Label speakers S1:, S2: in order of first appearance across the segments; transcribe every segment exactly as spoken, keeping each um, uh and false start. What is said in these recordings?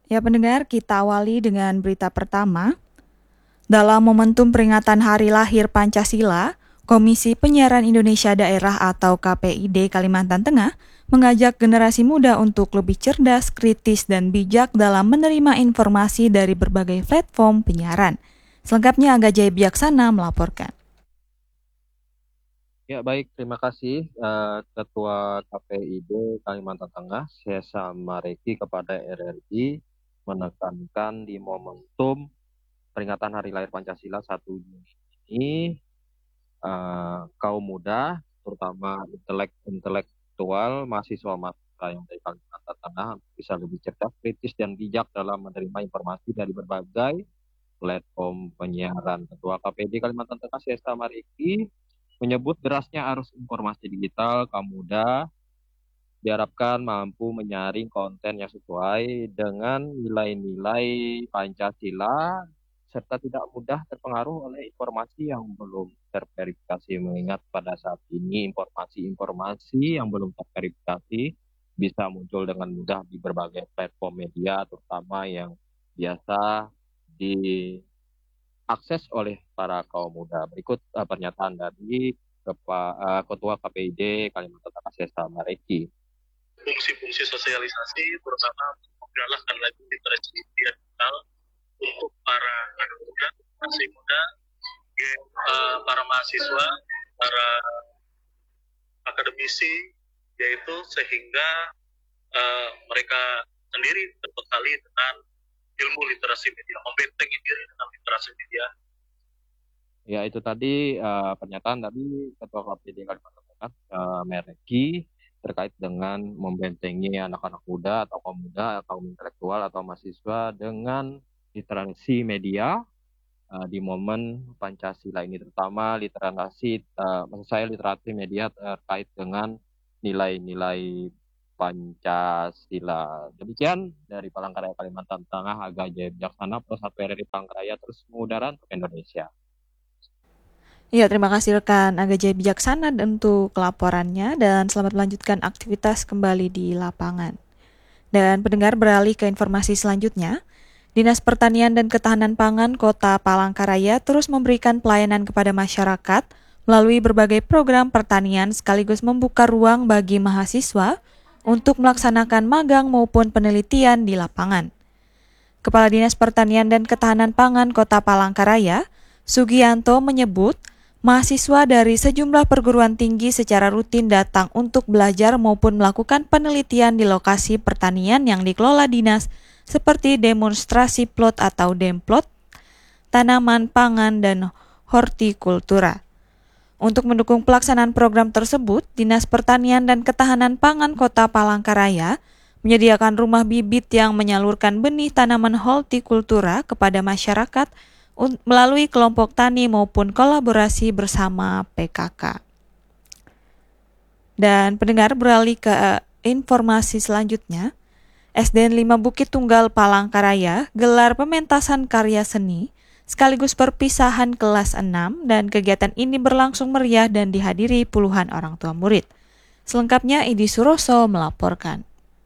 S1: Ya pendengar, kita awali dengan berita pertama. Dalam momentum peringatan Hari Lahir Pancasila, Komisi Penyiaran Indonesia Daerah atau K P I D Kalimantan Tengah mengajak generasi muda untuk lebih cerdas, kritis, dan bijak dalam menerima informasi dari berbagai platform penyiaran. Selengkapnya Angga Jaya Bijaksana melaporkan.
S2: Ya baik, terima kasih uh, Ketua K P I D Kalimantan Tengah, Sesa Mareki kepada R R I menekankan di momentum peringatan Hari Lahir Pancasila satu Juni ini uh, kaum muda, terutama intelek-intelektual, mahasiswa-mahasiswa yang dari Kalimantan Tengah bisa lebih cerdas, kritis, dan bijak dalam menerima informasi dari berbagai platform penyiaran. Ketua K P I D Kalimantan Tengah, Sesa Mareki, menyebut derasnya arus informasi digital, kaum muda diharapkan mampu menyaring konten yang sesuai dengan nilai-nilai Pancasila serta tidak mudah terpengaruh oleh informasi yang belum terverifikasi. Mengingat pada saat ini informasi-informasi yang belum terverifikasi bisa muncul dengan mudah di berbagai platform media, terutama yang biasa diakses oleh para kaum muda. Berikut uh, pernyataan dari Kepa, uh, Ketua K P I D Kalimantan Tengah, Sesa Mareki.
S3: Fungsi-fungsi sosialisasi terutama menggalakkan lagi literasi digital untuk para anak muda, masih muda, uh, para mahasiswa, para akademisi, yaitu sehingga uh, mereka sendiri terbekali dengan ilmu literasi media, membentengi diri dengan literasi media.
S2: Ya, itu tadi uh, pernyataan dari Ketua K P I D Kalimantan Tengah, uh, Mereki, terkait dengan membentengi anak-anak muda atau kaum muda, kaum intelektual atau mahasiswa dengan literasi media uh, di momen Pancasila ini, terutama literasi, uh, maksud saya literasi media terkait dengan nilai-nilai Pancasila. Demikian dari Palangkaraya Kalimantan Tengah, Aga Jaya Bijaksana, Pro satu R R I Palangkaraya, terus mengudara untuk Indonesia.
S1: Ya, terima kasih rekan Angga Jaya Bijaksana untuk laporannya dan selamat melanjutkan aktivitas kembali di lapangan. Dan pendengar, beralih ke informasi selanjutnya. Dinas Pertanian dan Ketahanan Pangan Kota Palangkaraya terus memberikan pelayanan kepada masyarakat melalui berbagai program pertanian sekaligus membuka ruang bagi mahasiswa untuk melaksanakan magang maupun penelitian di lapangan. Kepala Dinas Pertanian dan Ketahanan Pangan Kota Palangkaraya, Sugianto, menyebut mahasiswa dari sejumlah perguruan tinggi secara rutin datang untuk belajar maupun melakukan penelitian di lokasi pertanian yang dikelola dinas seperti demonstrasi plot atau demplot, tanaman pangan, dan hortikultura. Untuk mendukung pelaksanaan program tersebut, Dinas Pertanian dan Ketahanan Pangan Kota Palangkaraya menyediakan rumah bibit yang menyalurkan benih tanaman hortikultura kepada masyarakat melalui kelompok tani maupun kolaborasi bersama P K K. Dan pendengar, beralih ke informasi selanjutnya. S D N lima Bukit Tunggal Palangkaraya gelar pementasan karya seni sekaligus perpisahan kelas enam dan kegiatan ini berlangsung meriah dan dihadiri puluhan orang tua murid. Selengkapnya Idi Suroso melaporkan.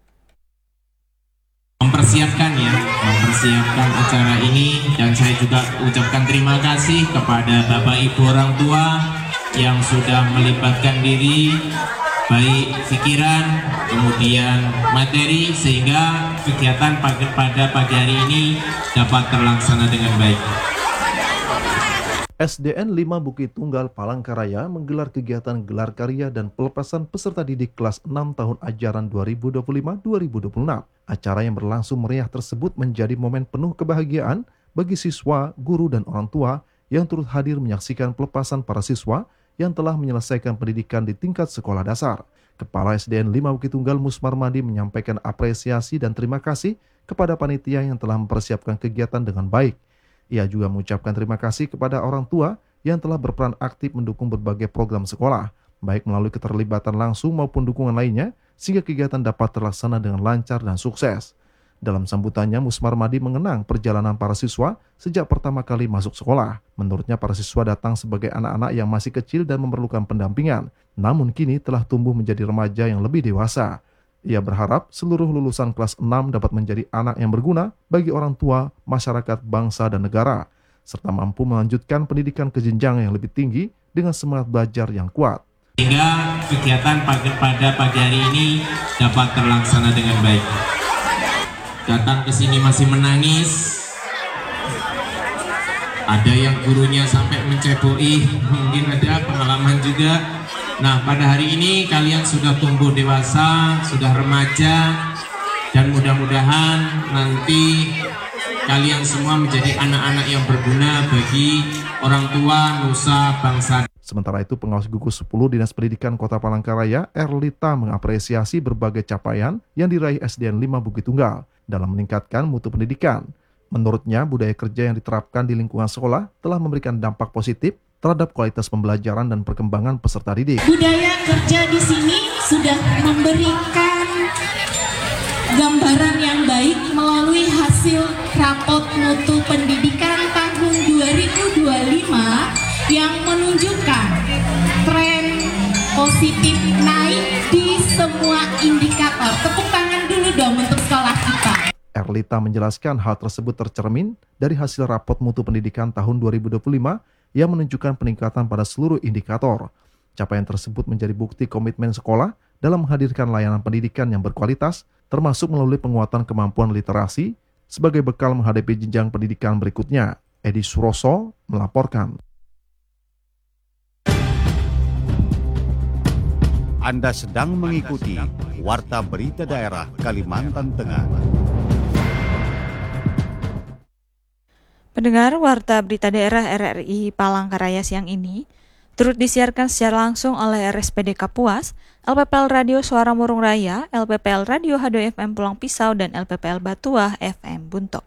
S4: Mempersiapkan ya, mempersiapkan acara ini, dan saya juga ucapkan terima kasih kepada Bapak Ibu orang tua yang sudah melibatkan diri baik pikiran kemudian materi sehingga kegiatan pada pagi hari ini dapat terlaksana dengan baik.
S5: S D N lima Bukit Tunggal Palangkaraya menggelar kegiatan gelar karya dan pelepasan peserta didik kelas enam tahun ajaran dua ribu dua puluh lima dua ribu dua puluh enam. Acara yang berlangsung meriah tersebut menjadi momen penuh kebahagiaan bagi siswa, guru, dan orang tua yang turut hadir menyaksikan pelepasan para siswa yang telah menyelesaikan pendidikan di tingkat sekolah dasar. Kepala S D N lima Bukit Tunggal Musmar Madi menyampaikan apresiasi dan terima kasih kepada panitia yang telah mempersiapkan kegiatan dengan baik. Ia juga mengucapkan terima kasih kepada orang tua yang telah berperan aktif mendukung berbagai program sekolah, baik melalui keterlibatan langsung maupun dukungan lainnya, sehingga kegiatan dapat terlaksana dengan lancar dan sukses. Dalam sambutannya, Musmar Madi mengenang perjalanan para siswa sejak pertama kali masuk sekolah. Menurutnya, para siswa datang sebagai anak-anak yang masih kecil dan memerlukan pendampingan, namun kini telah tumbuh menjadi remaja yang lebih dewasa. Ia berharap seluruh lulusan kelas enam dapat menjadi anak yang berguna bagi orang tua, masyarakat, bangsa, dan negara, serta mampu melanjutkan pendidikan ke jenjang yang lebih tinggi dengan semangat belajar yang kuat.
S4: Sehingga kegiatan pagi, pada pagi hari ini dapat terlaksana dengan baik. Datang ke sini masih menangis, ada yang gurunya sampai menceboi, mungkin ada pengalaman juga. Nah, pada hari ini kalian sudah tumbuh dewasa, sudah remaja, dan mudah-mudahan nanti kalian semua menjadi anak-anak yang berguna bagi orang tua, nusa, bangsa.
S5: Sementara itu, pengawas gugus sepuluh Dinas Pendidikan Kota Palangkaraya, Erlita, mengapresiasi berbagai capaian yang diraih S D N lima Bukit Tunggal dalam meningkatkan mutu pendidikan. Menurutnya, budaya kerja yang diterapkan di lingkungan sekolah telah memberikan dampak positif terhadap kualitas pembelajaran dan perkembangan peserta didik.
S6: Budaya kerja di sini sudah memberikan gambaran yang baik melalui hasil rapot mutu pendidikan tahun dua ribu dua puluh lima yang menunjukkan tren positif naik di semua indikator. Tepuk tangan dulu dong untuk sekolah kita.
S5: Erlita menjelaskan hal tersebut tercermin dari hasil rapot mutu pendidikan tahun dua ribu dua puluh lima yang menunjukkan peningkatan pada seluruh indikator. Capaian tersebut menjadi bukti komitmen sekolah dalam menghadirkan layanan pendidikan yang berkualitas, termasuk melalui penguatan kemampuan literasi sebagai bekal menghadapi jenjang pendidikan berikutnya. Edi Suroso melaporkan.
S7: Anda sedang mengikuti Warta Berita Daerah Kalimantan Tengah.
S1: Pendengar, Warta Berita Daerah R R I Palangkaraya siang ini turut disiarkan secara langsung oleh R S P D Kapuas, L P P L Radio Suara Murung Raya, L P P L Radio H dua F M Pulang Pisau, dan L P P L Batuah F M Buntok.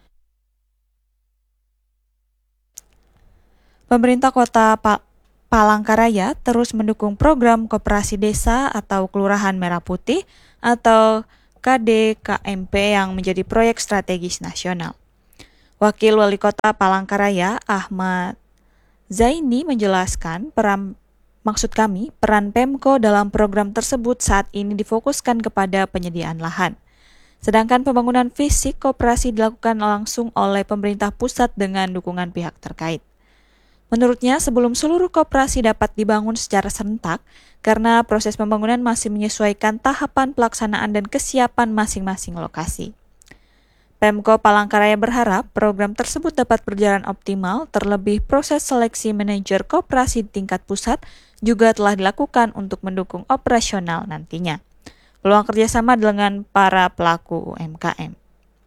S1: Pemerintah Kota pa- Palangkaraya terus mendukung program Koperasi Desa atau Kelurahan Merah Putih atau K D K M P yang menjadi proyek strategis nasional. Wakil Wali Kota Palangkaraya, Ahmad Zaini, menjelaskan peran maksud kami peran Pemko dalam program tersebut saat ini difokuskan kepada penyediaan lahan. Sedangkan pembangunan fisik koperasi dilakukan langsung oleh pemerintah pusat dengan dukungan pihak terkait. Menurutnya, sebelum seluruh koperasi dapat dibangun secara serentak, karena proses pembangunan masih menyesuaikan tahapan pelaksanaan dan kesiapan masing-masing lokasi. Pemko Palangkaraya berharap program tersebut dapat berjalan optimal, terlebih proses seleksi manajer koperasi di tingkat pusat juga telah dilakukan untuk mendukung operasional nantinya. Peluang kerjasama dengan para pelaku U M K M.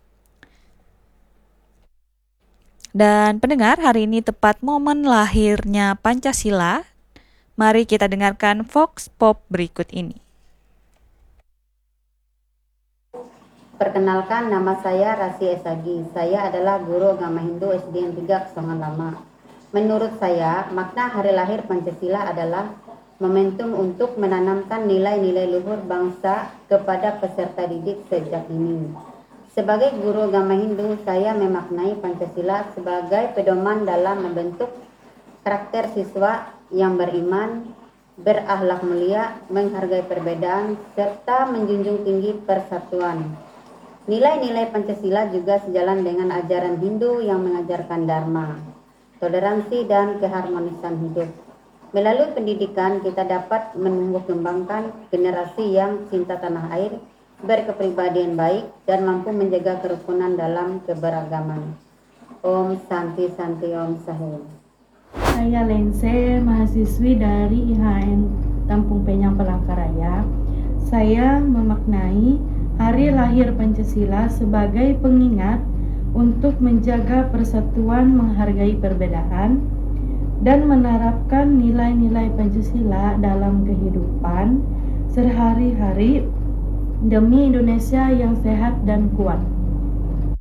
S1: Dan pendengar, hari ini tepat momen lahirnya Pancasila. Mari kita dengarkan Vox Pop berikut ini.
S8: Perkenalkan, nama saya Rasi Esagi. Saya adalah guru agama Hindu S D N tiga Kesongan Lama. Menurut saya, makna hari lahir Pancasila adalah momentum untuk menanamkan nilai-nilai luhur bangsa kepada peserta didik sejak dini. Sebagai guru agama Hindu, saya memaknai Pancasila sebagai pedoman dalam membentuk karakter siswa yang beriman, berakhlak mulia, menghargai perbedaan, serta menjunjung tinggi persatuan. Nilai-nilai Pancasila juga sejalan dengan ajaran Hindu yang mengajarkan dharma, toleransi, dan keharmonisan hidup. Melalui pendidikan, kita dapat menumbuh kembangkan generasi yang cinta tanah air, berkepribadian baik, dan mampu menjaga kerukunan dalam keberagaman. Om Santi Santi Om Sahel.
S9: Saya Lense, mahasiswi dari I H N Tampung Penyang Palangkaraya. Saya memaknai Hari lahir Pancasila sebagai pengingat untuk menjaga persatuan, menghargai perbedaan, dan menerapkan nilai-nilai Pancasila dalam kehidupan sehari-hari demi Indonesia yang sehat dan kuat.